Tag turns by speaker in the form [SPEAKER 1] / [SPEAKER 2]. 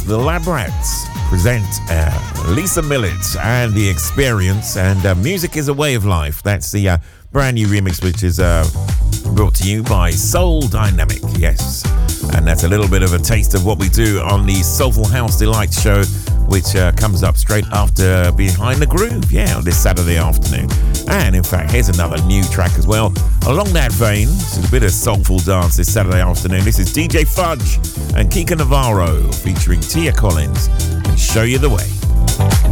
[SPEAKER 1] the Lab Rats present Lisa Millett and The Experience, and Music is a Way of Life. That's the brand new remix, which is brought to you by Soul Dynamic. Yes, and that's a little bit of a taste of what we do on the Soulful House Delight show, which comes up straight after Behind the Groove, on this Saturday afternoon. And in fact, here's another new track as well. Along that vein, this is a bit of soulful dance this Saturday afternoon. This is DJ Fudge and Kika Navarro featuring Tia Collins, and Show You the Way.